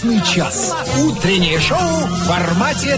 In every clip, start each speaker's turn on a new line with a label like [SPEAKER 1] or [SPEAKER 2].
[SPEAKER 1] Час. Утреннее шоу в формате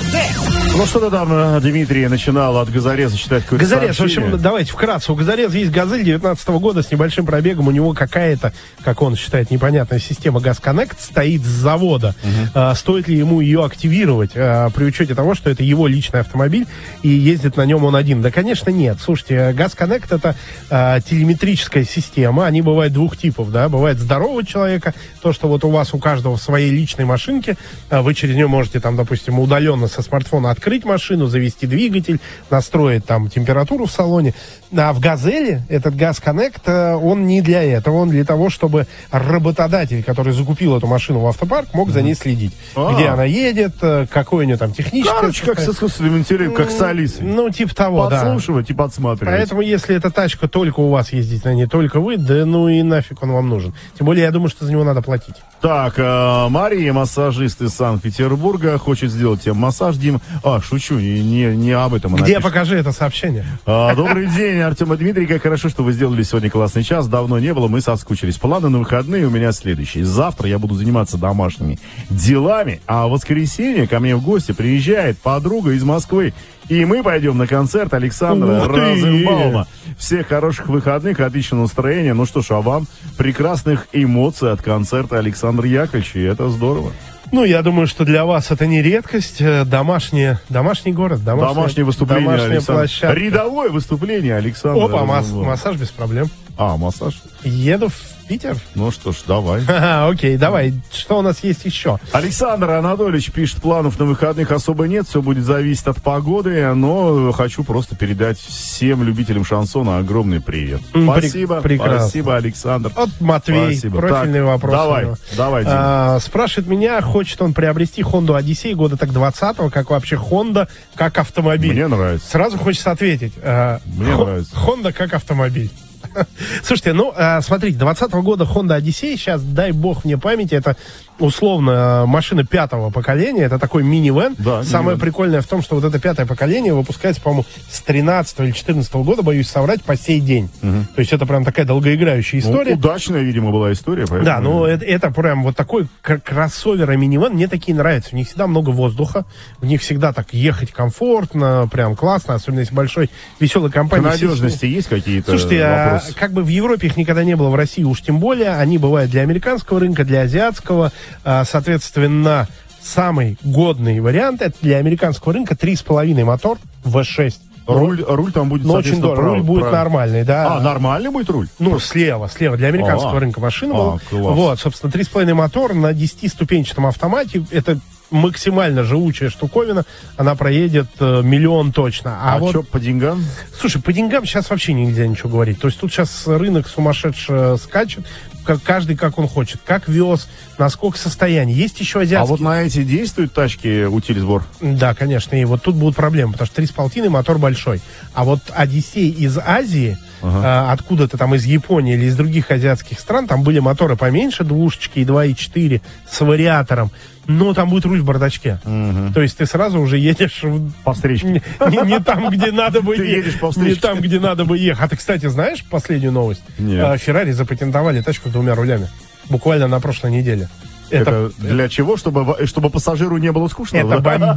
[SPEAKER 1] 2D.
[SPEAKER 2] Ну что-то там Дмитрий начинал от газореза читать какое-то
[SPEAKER 3] Газорез, в
[SPEAKER 2] сообщение.
[SPEAKER 3] общем, давайте вкратце. У газореза есть «Газель» 19 года с небольшим пробегом. У него какая-то, как он считает, непонятная система «Газконнект» стоит с завода. Стоит ли ему ее активировать при учете того, что это его личный автомобиль и ездит на нем он один? Да, конечно, нет. Слушайте, «Газконнект» — это телеметрическая система. Они бывают двух типов, да. Бывает здорового человека, то, что вот у вас у каждого в своей личной машинке, вы через нее можете там, допустим, удаленно со смартфона открыть машину, завести двигатель, настроить там температуру в салоне. А в «Газели» этот «Газконнект», он не для этого, он для того, чтобы работодатель, который закупил эту машину в автопарк, мог за ней следить. Где она едет, какой у нее там техническое...
[SPEAKER 2] Короче, как с искусственным интеллектом, как с Алисой.
[SPEAKER 3] Ну, типа того, да.
[SPEAKER 2] Подслушивать и подсматривать.
[SPEAKER 3] Поэтому, если эта тачка только у вас ездить на ней, только вы, да ну и нафиг он вам нужен. Тем более, я думаю, что за него надо платить.
[SPEAKER 2] Так, Мария, массажист из Санкт-Петербурга, хочет сделать тебе массаж, Дим. Шучу, не об этом.
[SPEAKER 3] Где, покажи это сообщение.
[SPEAKER 2] Добрый день, Артем и Дмитрий. Как хорошо, что вы сделали сегодня классный час. Давно не было, мы соскучились. Планы на выходные у меня следующие. Завтра я буду заниматься домашними делами, а в воскресенье ко мне в гости приезжает подруга из Москвы. И мы пойдем на концерт Александра Розенбаума. Всех хороших выходных, отличного настроения. Ну что ж, а вам прекрасных эмоций от концерта Александра Яковлевича. И это здорово.
[SPEAKER 3] Ну, я думаю, что для вас это не редкость. Домашний город,
[SPEAKER 2] домашнее выступление,
[SPEAKER 3] домашняя площадка.
[SPEAKER 2] Рядовое выступление Александра.
[SPEAKER 3] Опа, массаж без проблем.
[SPEAKER 2] Массаж.
[SPEAKER 3] Еду в Питер.
[SPEAKER 2] Ну что ж, давай.
[SPEAKER 3] Окей, давай. Что у нас есть еще?
[SPEAKER 2] Александр Анатольевич пишет, планов на выходных особо нет, все будет зависеть от погоды, но хочу просто передать всем любителям шансона огромный привет. Спасибо, спасибо, Александр.
[SPEAKER 3] Вот Матвей,
[SPEAKER 2] спасибо.
[SPEAKER 3] Профильный
[SPEAKER 2] так,
[SPEAKER 3] вопрос.
[SPEAKER 2] Давай, Дима.
[SPEAKER 3] Спрашивает меня, хочет он приобрести Honda Odyssey года так 20-го, как вообще Honda как автомобиль.
[SPEAKER 2] Мне нравится.
[SPEAKER 3] Сразу хочется ответить.
[SPEAKER 2] Мне нравится.
[SPEAKER 3] Honda как автомобиль. Слушайте, смотрите, 20-го года Honda Odyssey, сейчас, дай бог мне памяти, это условно машина 5-го поколения, это такой мини-вэн.
[SPEAKER 2] Да,
[SPEAKER 3] самое прикольное в том, что вот это 5-е поколение выпускается, по-моему, с 13-го или 14-го года, боюсь соврать, по сей день. То есть это прям такая долгоиграющая история.
[SPEAKER 2] Удачная, видимо, была история. Поэтому...
[SPEAKER 3] Да, но это прям вот такой кроссовер и минивэн, мне такие нравятся. В них всегда много воздуха, в них всегда так ехать комфортно, прям классно, особенно если большой веселой компании.
[SPEAKER 2] По надежности есть какие-то
[SPEAKER 3] вопросы? Как бы в Европе их никогда не было, в России уж тем более. Они бывают для американского рынка, для азиатского. Соответственно, самый годный вариант это для американского рынка 3,5 мотор V6.
[SPEAKER 2] Руль там будет,
[SPEAKER 3] очень дорого. Руль будет нормальный, да.
[SPEAKER 2] Нормальный будет руль?
[SPEAKER 3] Ну, слева. Для американского рынка машина была. Вот, собственно, 3,5 мотор на 10-ступенчатом автомате. Это максимально живучая штуковина, она проедет 1 миллион точно.
[SPEAKER 2] А вот что по деньгам?
[SPEAKER 3] Слушай, по деньгам сейчас вообще нельзя ничего говорить. То есть тут сейчас рынок сумасшедше скачет, каждый как он хочет, как вез, на сколько состояний. Есть еще азиатские.
[SPEAKER 2] А вот на эти действуют тачки утилизбор?
[SPEAKER 3] Да, конечно, и вот тут будут проблемы, потому что 3,5 мотор большой. А вот Одиссей из Азии, откуда-то там из Японии или из других азиатских стран, там были моторы поменьше, двушечки и 2,4 с вариатором, но там будет руль в бардачке. То есть ты сразу уже едешь
[SPEAKER 2] по встречке.
[SPEAKER 3] Не там, где надо бы
[SPEAKER 2] ехать. Ты едешь по встречке.
[SPEAKER 3] Не там, где надо бы ехать. А ты, кстати, знаешь последнюю новость?
[SPEAKER 2] Нет.
[SPEAKER 3] Феррари запатентовали тачку с 2 рулями. Буквально на прошлой неделе.
[SPEAKER 2] Это для чего? Чтобы пассажиру не было скучно?
[SPEAKER 3] Это